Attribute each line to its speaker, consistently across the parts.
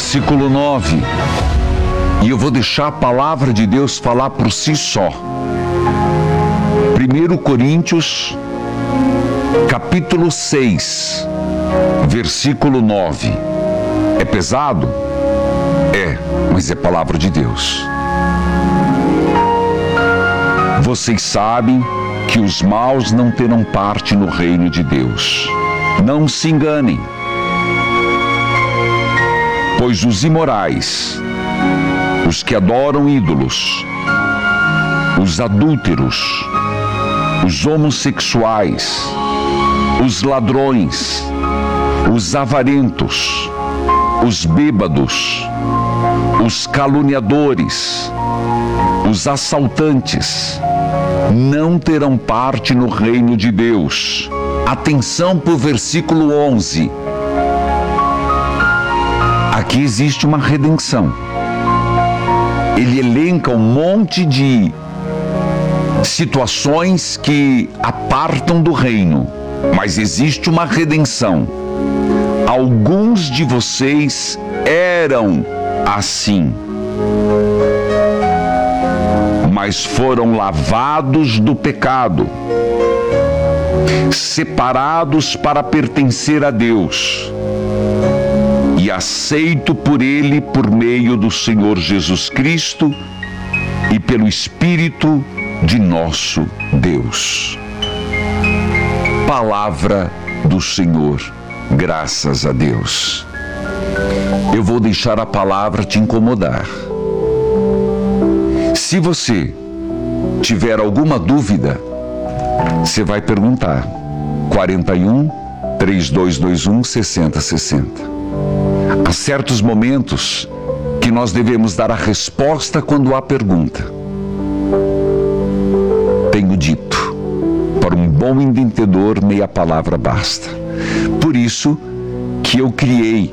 Speaker 1: versículo 9. E eu vou deixar a palavra de Deus falar por si só. 1 Coríntios, capítulo 6, versículo 9. É pesado? É, mas é palavra de Deus. Vocês sabem que os maus não terão parte no reino de Deus. Não se enganem. Pois os imorais, os que adoram ídolos, os adúlteros, os homossexuais, os ladrões, os avarentos, os bêbados, os caluniadores, os assaltantes, não terão parte no reino de Deus. Atenção para o versículo 11. Aqui existe uma redenção. Ele elenca um monte de situações que apartam do reino, mas existe uma redenção. Alguns de vocês eram assim, mas foram lavados do pecado, separados para pertencer a Deus e aceito por Ele por meio do Senhor Jesus Cristo e pelo Espírito de nosso Deus. Palavra do Senhor, graças a Deus. Eu vou deixar a palavra te incomodar. Se você tiver alguma dúvida, você vai perguntar. 41 3221 6060. Há certos momentos que nós devemos dar a resposta quando há pergunta. Tenho dito, para um bom entendedor, meia palavra basta. Por isso que eu criei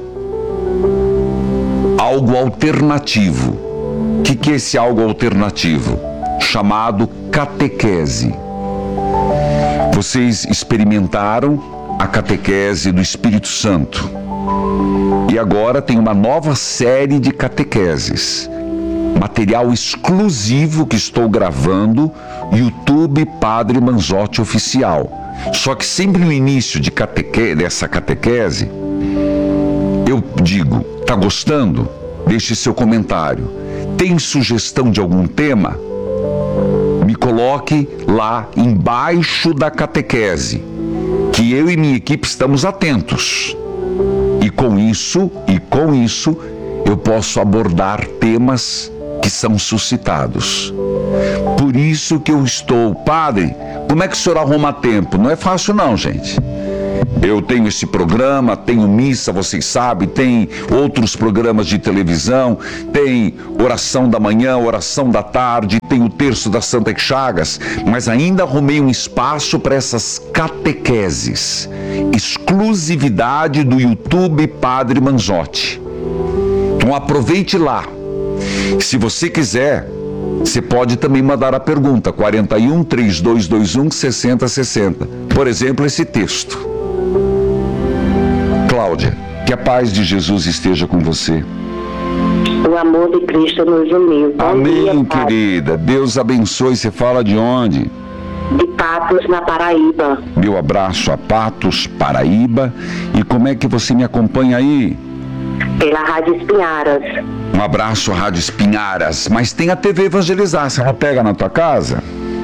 Speaker 1: algo alternativo. O que é esse algo alternativo? Chamado catequese. Vocês experimentaram a catequese do Espírito Santo. E agora tem uma nova série de catequeses. Material exclusivo que estou gravando, YouTube Padre Manzotti Oficial. Só que sempre no início dessa catequese, eu digo, tá gostando? Deixe seu comentário. Tem sugestão de algum tema? Me coloque lá embaixo da catequese, que eu e minha equipe estamos atentos. E com isso, eu posso abordar temas que são suscitados. Por isso que eu estou, padre, como é que o senhor arruma tempo? Não é fácil não, gente. Eu tenho esse programa, tenho missa, vocês sabem, tem outros programas de televisão, tem oração da manhã, oração da tarde, tem o terço da Santa Chagas, mas ainda arrumei um espaço para essas catequeses. Exclusividade do YouTube Padre Manzotti. Então aproveite lá. Se você quiser, você pode também mandar a pergunta, 41 3221 6060. Por exemplo, esse texto. Cláudia, que a paz de Jesus esteja com você.
Speaker 2: O amor de Cristo nos uniu.
Speaker 1: Amém, querida. Deus abençoe. Você fala de onde?
Speaker 2: De Patos, na Paraíba.
Speaker 1: Meu abraço a Patos, Paraíba. E como é que você me acompanha aí?
Speaker 2: Pela Rádio Espinharas.
Speaker 1: Um abraço à Rádio Espinharas. Mas tem a TV Evangelizar. Você não pega na tua casa?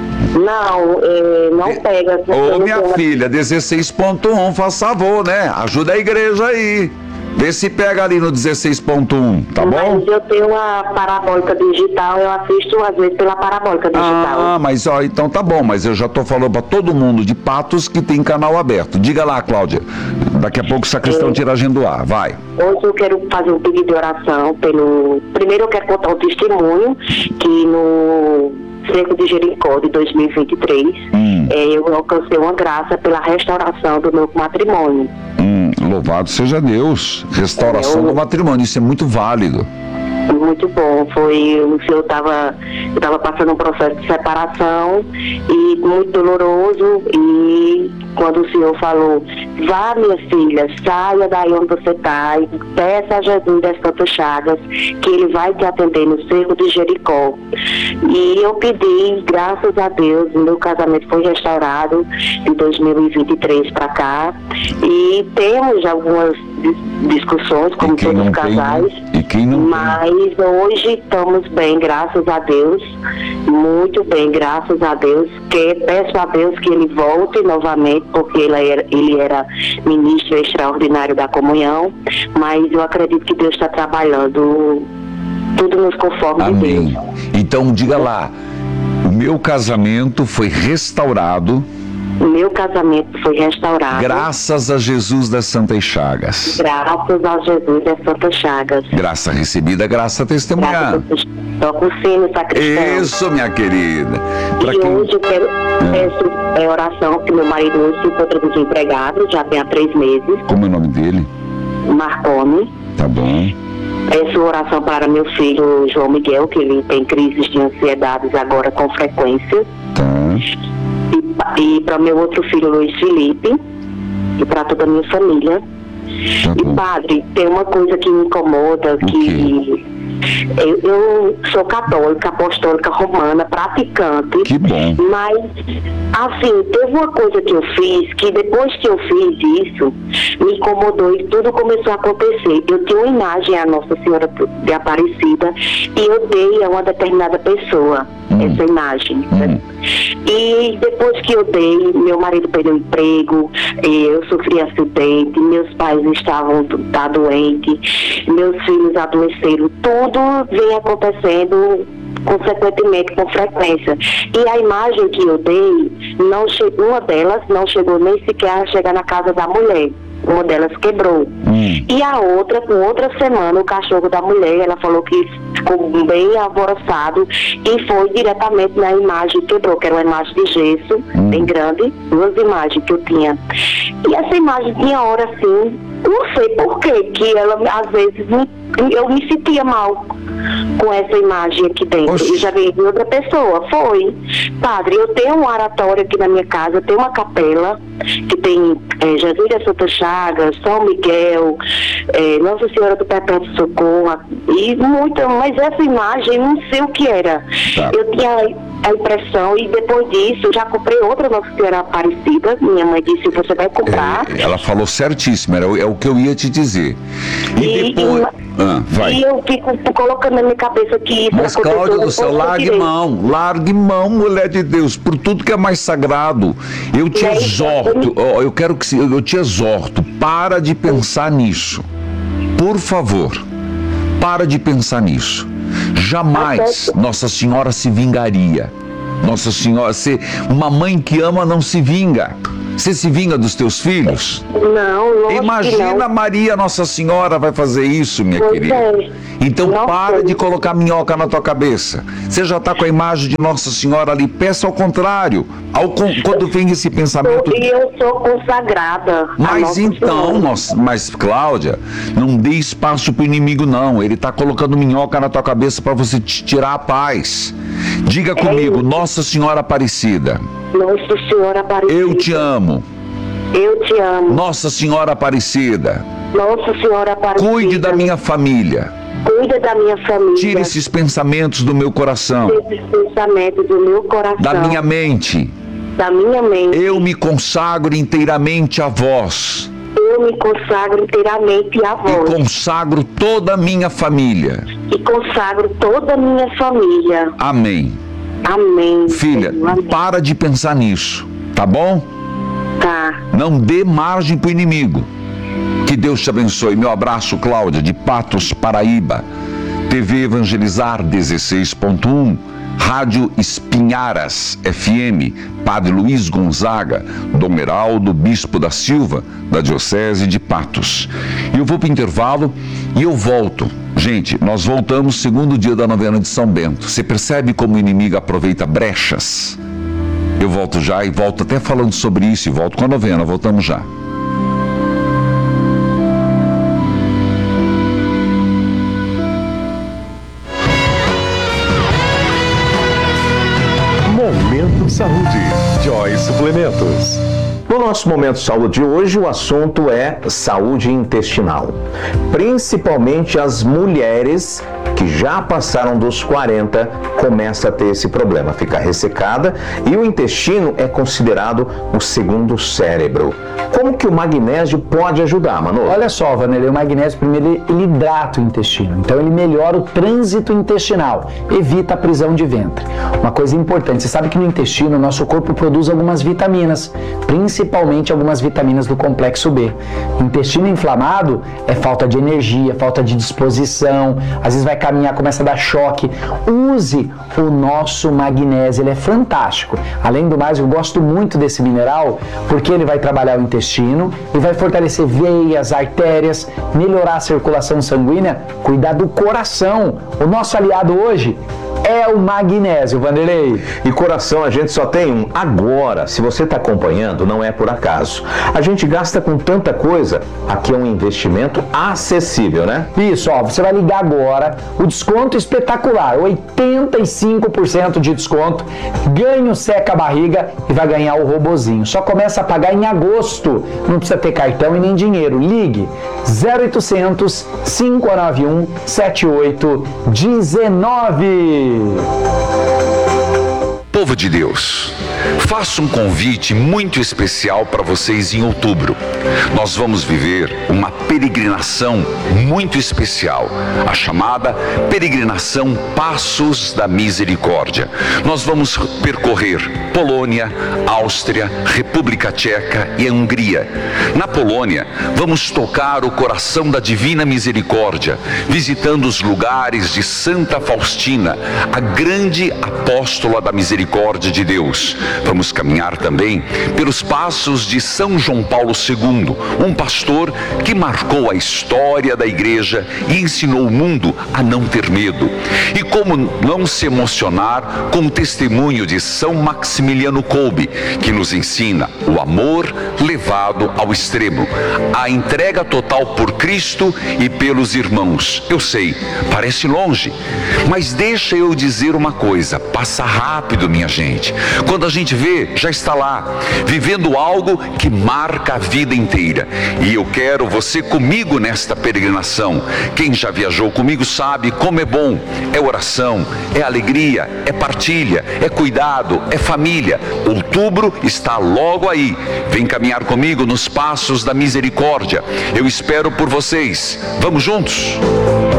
Speaker 2: Não pega.
Speaker 1: Ô, minha filha, 16.1, faz favor, né? Ajuda a igreja aí. Vê se pega ali no 16.1, tá bom?
Speaker 2: Mas eu tenho uma parabólica digital, eu assisto às vezes pela parabólica digital.
Speaker 1: Ah, mas ó, então tá bom, mas eu já tô falando pra todo mundo de Patos que tem canal aberto. Diga lá, Cláudia. Daqui a pouco o sacristão tira a agenda do ar, vai.
Speaker 2: Hoje eu quero fazer um pedido de oração Primeiro eu quero contar um testemunho que no Cerco de Jericó de 2023 eu alcancei uma graça pela restauração do meu matrimônio.
Speaker 1: Louvado seja Deus. Restauração do matrimônio, isso é muito válido.
Speaker 2: Muito bom. O senhor eu estava passando um processo de separação e muito doloroso, e quando o senhor falou, vá minha filha, saia daí onde você está e peça a Jesus das Santas Chagas que ele vai te atender no cerco de Jericó. E eu pedi, graças a Deus, meu casamento foi restaurado de 2023 para cá, e temos algumas discussões, como todos os casais, mas hoje estamos bem, graças a Deus, muito bem, graças a Deus, que peço a Deus que ele volte novamente, porque ele era ministro extraordinário da comunhão, mas eu acredito que Deus está trabalhando tudo nos conformes de Deus.
Speaker 1: Então diga lá, o meu casamento foi restaurado.
Speaker 2: O meu casamento foi restaurado.
Speaker 1: Graças a Jesus das Santas Chagas.
Speaker 2: Graças a Jesus das Santas Chagas.
Speaker 1: Graça recebida, graça testemunhada.
Speaker 2: Toca o sino, sacristão.
Speaker 1: Isso, minha querida.
Speaker 2: Hoje eu peço oração, porque meu marido hoje se encontra desempregado, já tem há 3 meses.
Speaker 1: Como é o nome dele?
Speaker 2: Marconi.
Speaker 1: Tá bom.
Speaker 2: Peço oração para meu filho João Miguel, que ele tem crises de ansiedades agora com frequência.
Speaker 1: Tá.
Speaker 2: E para meu outro filho, Luiz Felipe, e para toda a minha família.
Speaker 1: Tá
Speaker 2: E
Speaker 1: bom.
Speaker 2: padre, tem uma coisa que me incomoda, que eu sou católica, apostólica romana, praticante.
Speaker 1: Que bom.
Speaker 2: Mas, assim, teve uma coisa que eu fiz, que depois que eu fiz isso, me incomodou e tudo começou a acontecer. Eu tinha uma imagem à Nossa Senhora de Aparecida e eu dei a uma determinada pessoa essa imagem. Né? E depois que eu dei, meu marido perdeu o emprego, eu sofri acidente, meus pais estavam doentes, meus filhos adoeceram, tudo vem acontecendo consequentemente com frequência. E a imagem que eu dei, uma delas não chegou nem sequer a chegar na casa da mulher. Uma delas quebrou. E a outra, com outra semana, o cachorro da mulher, ela falou que ficou bem alvoroçado e foi diretamente na imagem que quebrou, que era uma imagem de gesso, bem grande, 2 imagens que eu tinha. E essa imagem tinha hora assim, não sei por quê, que ela, às vezes, eu me sentia mal com essa imagem aqui dentro.
Speaker 1: Oxi.
Speaker 2: E já veio de outra pessoa. Foi. Padre, eu tenho um oratório aqui na minha casa, eu tenho uma capela que tem Jesus das Santas Chagas, São Miguel, Nossa Senhora do Perpétuo Socorro, e muita, mas essa imagem, não sei o que era.
Speaker 1: Tá.
Speaker 2: Eu tinha a impressão, e depois disso eu já comprei outra Nossa Senhora Aparecida. Minha mãe disse, você vai comprar.
Speaker 1: Ela falou certíssimo, é o que eu ia te dizer. E depois... vai.
Speaker 2: E eu fico colocando na minha cabeça que isso
Speaker 1: Mas,
Speaker 2: aconteceu
Speaker 1: Cláudia do céu,
Speaker 2: depois
Speaker 1: largue mão, mulher de Deus, por tudo que é mais sagrado. Eu te exorto, eu te exorto, para de pensar nisso. Por favor, para de pensar nisso. Jamais Nossa Senhora se vingaria. Nossa Senhora, uma mãe que ama não se vinga. Você se vinga dos teus filhos?
Speaker 2: Não, lógico.
Speaker 1: Imagina Maria Nossa Senhora vai fazer isso, minha querida. Então para de colocar minhoca na tua cabeça. Você já está com a imagem de Nossa Senhora ali. Peça ao contrário. Quando vem esse pensamento...
Speaker 2: E eu sou consagrada.
Speaker 1: Mas então, mas Cláudia, não dê espaço pro inimigo não. Ele está colocando minhoca na tua cabeça para você te tirar a paz. Diga comigo, Nossa Senhora Aparecida.
Speaker 2: Nossa Senhora Aparecida.
Speaker 1: Eu te amo.
Speaker 2: Eu te amo.
Speaker 1: Nossa Senhora Aparecida.
Speaker 2: Nossa Senhora Aparecida.
Speaker 1: Cuide da minha família.
Speaker 2: Cuida da minha família.
Speaker 1: Tire esses pensamentos do meu coração.
Speaker 2: Esses pensamentos do meu coração.
Speaker 1: Da minha mente.
Speaker 2: Da minha mente.
Speaker 1: Eu me consagro inteiramente a vós.
Speaker 2: Eu me consagro inteiramente a vós.
Speaker 1: E consagro toda a minha família.
Speaker 2: E consagro toda a minha família.
Speaker 1: Amém.
Speaker 2: Amém.
Speaker 1: Filha,
Speaker 2: Amém.
Speaker 1: para de pensar nisso, tá bom?
Speaker 2: Tá.
Speaker 1: Não dê margem pro inimigo. Que Deus te abençoe. Meu abraço, Cláudia, de Patos, Paraíba. TV Evangelizar 16.1, Rádio Espinharas FM, Padre Luiz Gonzaga, Dom Heraldo, Bispo da Silva, da Diocese de Patos. Eu vou para o intervalo e eu volto. Gente, nós voltamos segundo dia da novena de São Bento. Você percebe como o inimigo aproveita brechas? Eu volto já e volto até falando sobre isso e volto com a novena. Voltamos já.
Speaker 3: nosso Momento Saúde de hoje, o assunto é saúde intestinal. Principalmente as mulheres que já passaram dos 40 começam a ter esse problema, fica ressecada, e o intestino é considerado o segundo cérebro. Como que o magnésio pode ajudar, Manolo?
Speaker 4: Olha só, Vanderlei, o magnésio primeiro ele hidrata o intestino, então ele melhora o trânsito intestinal, evita a prisão de ventre. Uma coisa importante, você sabe que no intestino o nosso corpo produz algumas vitaminas, principalmente algumas vitaminas do complexo B. Intestino inflamado é falta de energia, falta de disposição, às vezes vai caminhar, começa a dar choque. Use o nosso magnésio, ele é fantástico. Além do mais, eu gosto muito desse mineral porque ele vai trabalhar o intestino e vai fortalecer veias, artérias, melhorar a circulação sanguínea, cuidar do coração. O nosso aliado hoje é o magnésio, Vanderlei.
Speaker 3: E coração a gente só tem um. Agora, se você está acompanhando, não é por acaso. A gente gasta com tanta coisa, aqui é um investimento acessível, né?
Speaker 4: Isso, ó, você vai ligar agora, o desconto espetacular, 85% de desconto, ganha o seca a barriga e vai ganhar o robozinho. Só começa a pagar em agosto, não precisa ter cartão e nem dinheiro. Ligue 0800 591 7819.
Speaker 1: Povo de Deus, faço um convite muito especial para vocês em outubro. Nós vamos viver uma peregrinação muito especial, a chamada Peregrinação Passos da Misericórdia. Nós vamos percorrer Polônia, Áustria, República Tcheca e a Hungria. Na Polônia, vamos tocar o coração da Divina Misericórdia, visitando os lugares de Santa Faustina, a grande apóstola da misericórdia de Deus. Vamos caminhar também pelos passos de São João Paulo II, um pastor que marcou a história da igreja e ensinou o mundo a não ter medo. E como não se emocionar com o testemunho de São Maximiliano Kolbe, que nos ensina o amor levado ao extremo, a entrega total por Cristo e pelos irmãos. Eu sei, parece longe, mas deixa eu dizer uma coisa, passa rápido, minha gente. Quando a gente vê, já está lá, vivendo algo que marca a vida inteira. E eu quero você comigo nesta peregrinação. Quem já viajou comigo sabe como é bom. É oração, é alegria, é partilha, é cuidado, é família. Outubro está logo aí. Vem caminhar comigo nos passos da misericórdia. Eu espero por vocês. Vamos juntos?